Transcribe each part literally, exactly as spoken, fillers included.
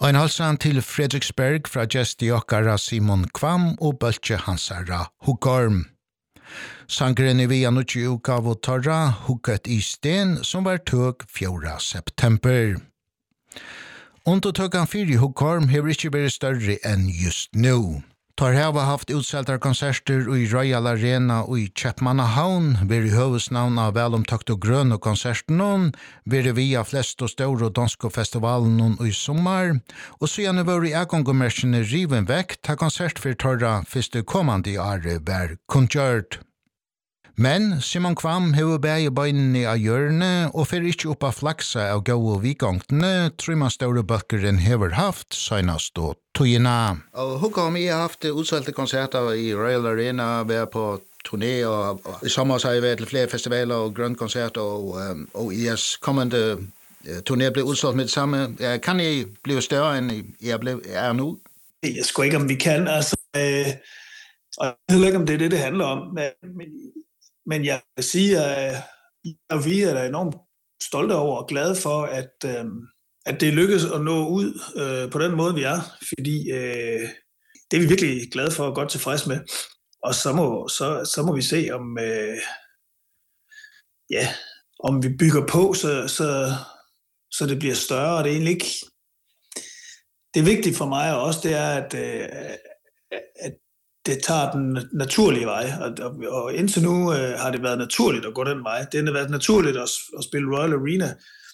Ein halsan til Fredriksberg fra gesti okkara Simon Kvam og Bøltje Hansara Hugorm. Sangren i via nutji utgav og torra Hugget i sten som var tøg fjorda september. Undertøkan fyri Hugorm hever ikkje vært større enn just nu. Tar hava haft utseltar konserter i Royal Arena og i Kjepmannahavn, ver i høvesnavn av velomtøkt og grønne konserten, ver i via flest og store danske festivalen i sommar, og så gjerne var i ekongomersene riven vekk, ta konsert for torra første kommande året var kunngjørt. Men Simon Kvam hever bæg i bøynene av hjørne, og fer ikkje oppa flaksa av gå og vikongtene, tror man store bøkkeren hever haft, søgnast og tøyina. Og Hugorm, jeg har haft utsalte konserter i Royal Arena, vært på turné, og, og i sommer har jeg vært til flere festivaler og grønnkonserter, og, um, og i jeres kommende uh, turné ble utsalt med det samme. Uh, kan I blive større, enn jeg ble, er nu? Jeg skal ikke, om vi kan, altså. Øh, og jeg ved ikke, om det er det, det handler om, men Men jeg vil sige, at vi er enormt stolte over og glade for, at, øh, at det lykkes at nå ud øh, på den måde, vi er. Fordi øh, det er vi virkelig glade for og godt tilfreds med. Og så må, så, så må vi se, om, øh, ja, om vi bygger på, så, så, så det bliver større. Og det er egentlig ikke... Det er vigtigt for mig også, det er, at, øh, at det tager den naturlige vej, og, og, og indtil nu øh, har det været naturligt at gå den vej. Det har været naturligt at, at spille Royal Arena,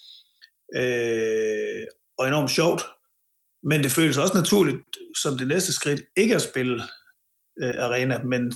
øh, og enormt sjovt, men det føles også naturligt som det næste skridt, ikke at spille øh, arena, men